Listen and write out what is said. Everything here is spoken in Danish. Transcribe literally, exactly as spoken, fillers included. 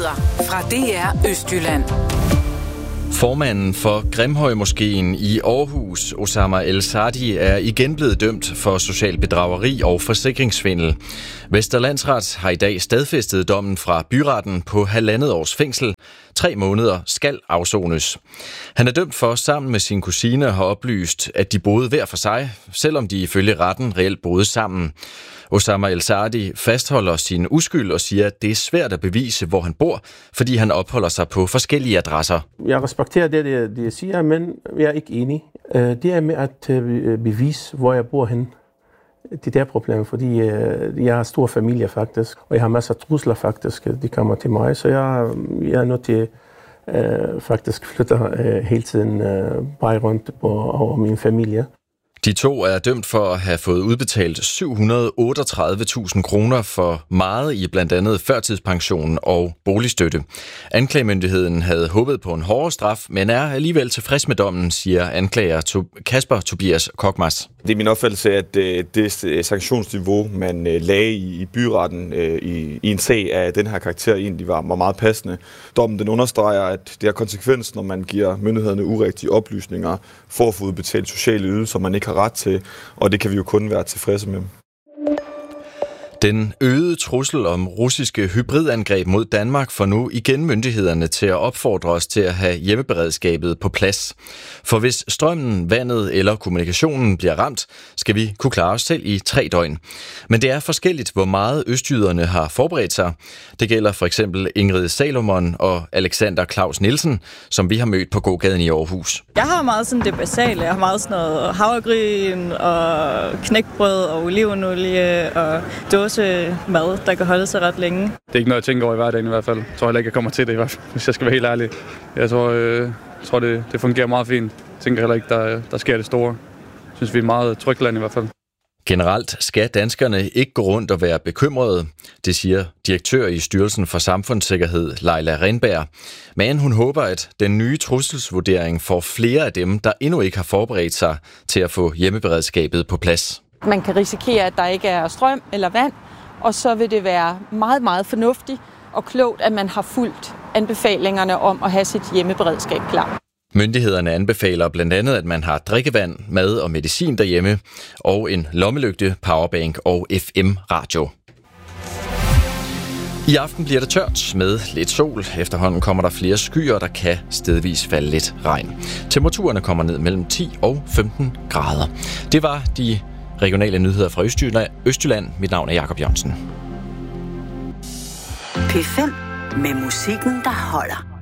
Nyheder fra D R Østjylland. Formanden for Grimhøjmoskeen i Aarhus, Osama El-Saadi, er igen blevet dømt for social bedrageri og forsikringssvindel. Vestre Landsret har i dag stadfæstet dommen fra byretten på halvandet års fængsel. Tre måneder skal afsones. Han er dømt for sammen med sin kusine har oplyst, at de boede hver for sig, selvom de ifølge retten reelt boede sammen. Osama El-Saadi fastholder sin uskyld og siger, at det er svært at bevise, hvor han bor, fordi han opholder sig på forskellige adresser. Jeg respekterer det, de siger, men jeg er ikke enig. Det er med at bevise, hvor jeg bor hen. Det er der problemet, fordi jeg har stor familie faktisk, og jeg har masser af trusler faktisk, de kommer til mig, så jeg, jeg er nødt til uh, faktisk flytte uh, hele tiden uh, bare rundt på, over min familie. De to er dømt for at have fået udbetalt syv hundrede og otteogtredive tusind kroner for meget i blandt andet førtidspension og boligstøtte. Anklagemyndigheden havde håbet på en hårdere straf, men er alligevel tilfreds med dommen, siger anklager Kasper Tobias Kokmas. Det er min opfattelse, at det sanktionsniveau, man lagde i byretten i en sag af den her karakter, egentlig var meget passende. Dommen den understreger, at det har konsekvens, når man giver myndighederne urigtige oplysninger for at få udbetalt sociale ydelser, man ikke har ret til, og det kan vi jo kun være tilfredse med. Den øgede trussel om russiske hybridangreb mod Danmark får nu igen myndighederne til at opfordre os til at have hjemmeberedskabet på plads. For hvis strømmen, vandet eller kommunikationen bliver ramt, skal vi kunne klare os selv i tre døgn. Men det er forskelligt, hvor meget østjyderne har forberedt sig. Det gælder for eksempel Ingrid Salomon og Alexander Claus Nielsen, som vi har mødt på gågaden i Aarhus. Jeg har meget sådan det basale. Jeg har meget sådan noget havregryn og knækbrød og olivenolie og mad, der kan holde sig ret længe. Det er ikke noget, jeg tænker over i hverdagen i hvert fald. Jeg tror heller ikke, jeg kommer til det i hvert fald, hvis jeg skal være helt ærlig. Jeg tror, øh, tror det, det fungerer meget fint. Jeg tænker heller ikke, der, der sker det store. Jeg synes, vi er meget trygt land i hvert fald. Generelt skal danskerne ikke gå rundt og være bekymrede, det siger direktør i Styrelsen for Samfundssikkerhed, Leila Renberg. Men hun håber, at den nye trusselsvurdering får flere af dem, der endnu ikke har forberedt sig til at få hjemmeberedskabet på plads. Man kan risikere, at der ikke er strøm eller vand, og så vil det være meget, meget fornuftigt og klogt, at man har fulgt anbefalingerne om at have sit hjemmeberedskab klar. Myndighederne anbefaler blandt andet, at man har drikkevand, mad og medicin derhjemme, og en lommelygte, powerbank og F M-radio. I aften bliver det tørt med lidt sol. Efterhånden kommer der flere skyer, der kan stedvis falde lidt regn. Temperaturerne kommer ned mellem ti og femten grader. Det var de regionale nyheder fra Østjylland. Østjylland. Mit navn er Jakob Jørgensen. P fem med musikken, der holder.